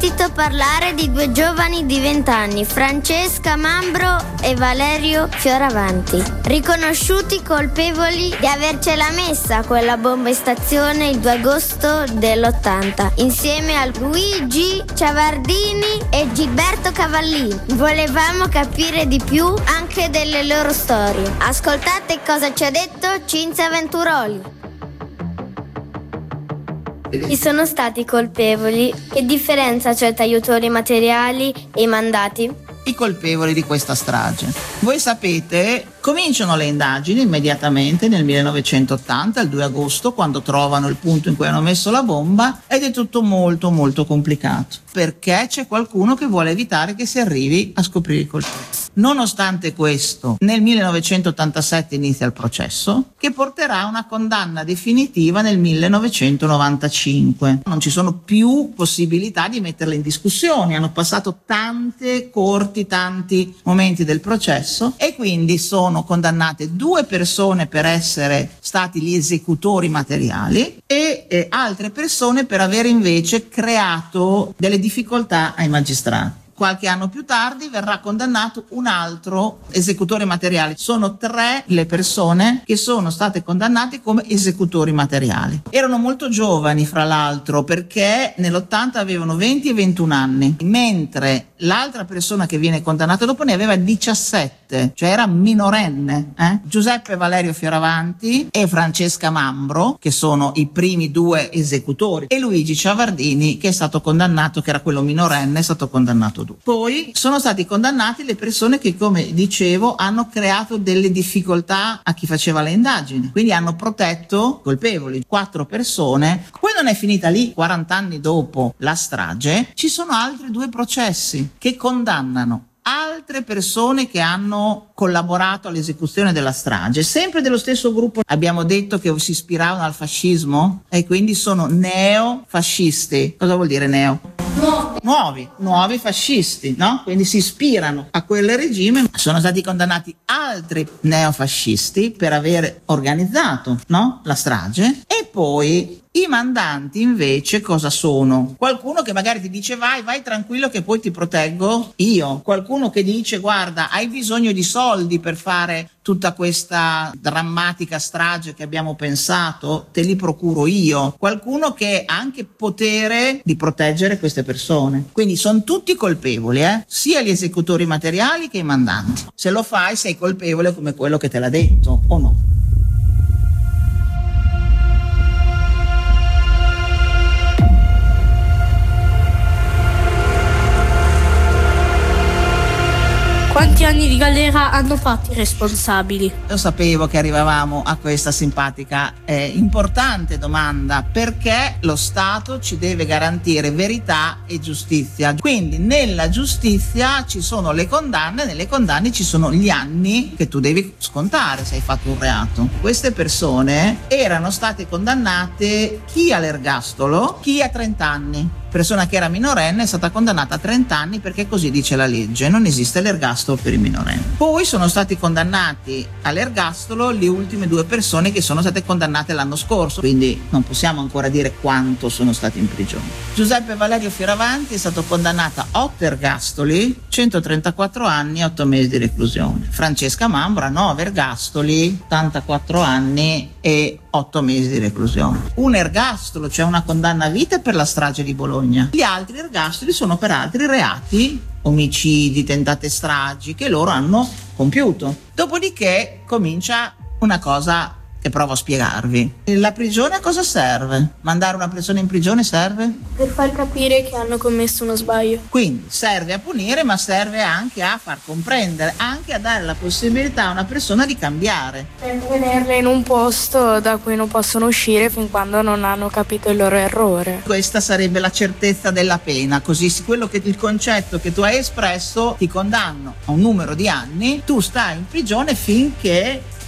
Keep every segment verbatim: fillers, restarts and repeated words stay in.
sentito parlare di due giovani di venti anni, Francesca Mambro e Valerio Fioravanti, riconosciuti colpevoli di avercela messa quella bomba in stazione il due agosto dell'ottanta, insieme a Luigi Ciavardini e Gilberto Cavallini. Volevamo capire di più anche delle loro storie. Ascoltate cosa ci ha detto Cinzia Venturoli. Chi sono stati i colpevoli? Che differenza c'è tra gli autori materiali e i mandati? I colpevoli di questa strage. Voi sapete, cominciano le indagini immediatamente nel millenovecentottanta, il due agosto, quando trovano il punto in cui hanno messo la bomba, ed è tutto molto molto complicato, perché c'è qualcuno che vuole evitare che si arrivi a scoprire i colpevoli. Nonostante questo, nel millenovecentottantasette inizia il processo, che porterà a una condanna definitiva nel millenovecentonovantacinque. Non ci sono più possibilità di metterle in discussione, hanno passato tante corti, tanti momenti del processo, e quindi sono condannate due persone per essere stati gli esecutori materiali e eh, altre persone per aver invece creato delle difficoltà ai magistrati. Qualche anno più tardi verrà condannato un altro esecutore materiale. Sono tre le persone che sono state condannate come esecutori materiali. Erano molto giovani, fra l'altro, perché nell'ottanta avevano venti e ventuno anni, mentre l'altra persona che viene condannata dopo ne aveva diciassette, cioè era minorenne. Eh? Giuseppe Valerio Fioravanti e Francesca Mambro, che sono i primi due esecutori, e Luigi Ciavardini, che è stato condannato, che era quello minorenne, è stato condannato dopo. Poi sono stati condannati le persone che, come dicevo, hanno creato delle difficoltà a chi faceva le indagini, quindi hanno protetto colpevoli, quattro persone. Poi non è finita lì, quaranta anni dopo la strage ci sono altri due processi che condannano altre persone che hanno collaborato all'esecuzione della strage, sempre dello stesso gruppo. Abbiamo detto che si ispiravano al fascismo e quindi sono neofascisti. Cosa vuol dire neo? Nuovi. Nuovi, nuovi fascisti, no? Quindi si ispirano a quel regime. Sono stati condannati altri neofascisti per aver organizzato, no? La strage. E poi i mandanti invece cosa sono? Qualcuno che magari ti dice vai, vai tranquillo che poi ti proteggo io. Qualcuno che dice guarda, hai bisogno di soldi per fare tutta questa drammatica strage che abbiamo pensato, te li procuro io. Qualcuno che ha anche potere di proteggere queste persone. Quindi sono tutti colpevoli, eh? Sia gli esecutori materiali che i mandanti. Se lo fai sei colpevole come quello che te l'ha detto, o no? Quanti anni di galera hanno fatto i responsabili? Io sapevo che arrivavamo a questa simpatica e importante domanda, perché lo Stato ci deve garantire verità e giustizia. Quindi nella giustizia ci sono le condanne, nelle condanne ci sono gli anni che tu devi scontare se hai fatto un reato. Queste persone erano state condannate chi all'ergastolo, chi a trenta anni. Persona che era minorenne è stata condannata a trenta anni perché così dice la legge, non esiste l'ergastolo per i minorenni. Poi sono stati condannati all'ergastolo le ultime due persone che sono state condannate l'anno scorso, quindi non possiamo ancora dire quanto sono stati in prigione. Giuseppe Valerio Fioravanti è stato condannato a otto ergastoli, centotrentaquattro anni e otto mesi di reclusione. Francesca Mambro a nove ergastoli, ottantaquattro anni e otto mesi di reclusione. Un ergastolo, cioè una condanna a vita per la strage di Bologna. Gli altri ergastoli sono per altri reati, omicidi, tentate stragi che loro hanno compiuto. Dopodiché comincia una cosa che provo a spiegarvi. La prigione a cosa serve? Mandare una persona in prigione serve? Per far capire che hanno commesso uno sbaglio. Quindi serve a punire, ma serve anche a far comprendere, anche a dare la possibilità a una persona di cambiare. Per tenerle in un posto da cui non possono uscire fin quando non hanno capito il loro errore. Questa sarebbe la certezza della pena, così quello che il concetto che tu hai espresso, ti condanno a un numero di anni, tu stai in prigione finché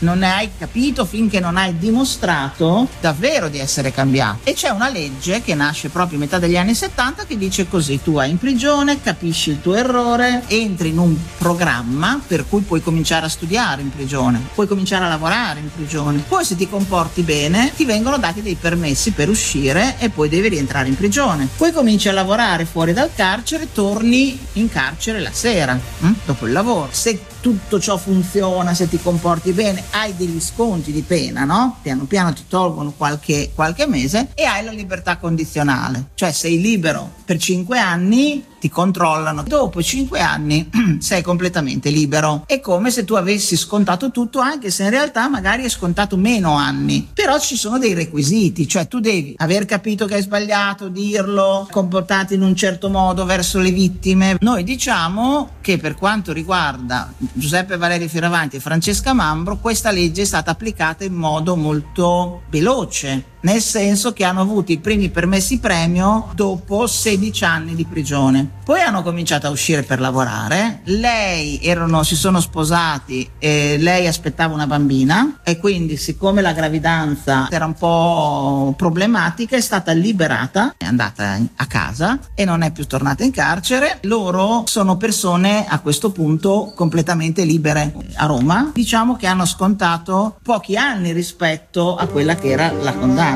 non ne hai capito finché non hai dimostrato davvero di essere cambiato. E c'è una legge che nasce proprio a metà degli anni settanta che dice così: tu vai in prigione, capisci il tuo errore, entri in un programma per cui puoi cominciare a studiare in prigione, puoi cominciare a lavorare in prigione, poi se ti comporti bene ti vengono dati dei permessi per uscire e poi devi rientrare in prigione, poi cominci a lavorare fuori dal carcere, torni in carcere la sera hm? dopo il lavoro. Se tutto ciò funziona, se ti comporti bene, hai degli sconti di pena, no? Piano piano ti tolgono qualche, qualche mese e hai la libertà condizionale, cioè sei libero per cinque anni, ti controllano, dopo cinque anni sei completamente libero. È come se tu avessi scontato tutto, anche se in realtà magari hai scontato meno anni, però ci sono dei requisiti, cioè tu devi aver capito che hai sbagliato, dirlo, comportarti in un certo modo verso le vittime. Noi diciamo che per quanto riguarda Giuseppe Valerio Fioravanti e Francesca Mambro, questa legge è stata applicata in modo molto veloce, nel senso che hanno avuto i primi permessi premio dopo sedici anni di prigione. Poi hanno cominciato a uscire per lavorare, lei erano, si sono sposati e lei aspettava una bambina e quindi, siccome la gravidanza era un po' problematica, è stata liberata, è andata a casa e non è più tornata in carcere. Loro sono persone a questo punto completamente libere. A Roma diciamo che hanno scontato pochi anni rispetto a quella che era la condanna.